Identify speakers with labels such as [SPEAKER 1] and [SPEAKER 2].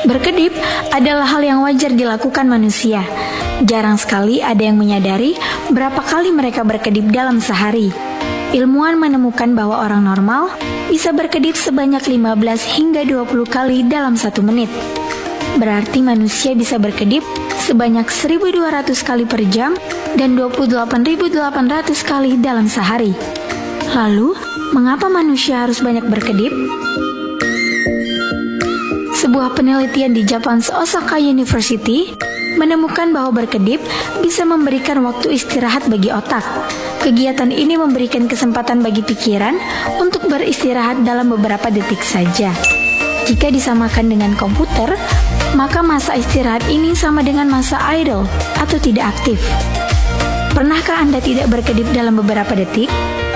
[SPEAKER 1] Berkedip adalah hal yang wajar dilakukan manusia. Jarang sekali ada yang menyadari berapa kali mereka berkedip dalam sehari. Ilmuwan menemukan bahwa orang normal bisa berkedip sebanyak 15 hingga 20 kali dalam 1 menit. Berarti manusia bisa berkedip sebanyak 1.200 kali per jam dan 28.800 kali dalam sehari. Lalu, mengapa manusia harus banyak berkedip? Sebuah penelitian di Japan's Osaka University menemukan bahwa berkedip bisa memberikan waktu istirahat bagi otak. Kegiatan ini memberikan kesempatan bagi pikiran untuk beristirahat dalam beberapa detik saja. Jika disamakan dengan komputer, maka masa istirahat ini sama dengan masa idle atau tidak aktif. Pernahkah Anda tidak berkedip dalam beberapa detik?